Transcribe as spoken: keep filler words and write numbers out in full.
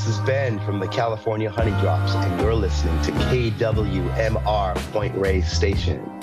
This is Ben from the California Honey Drops, and you're listening to K W M R Point Reyes Station.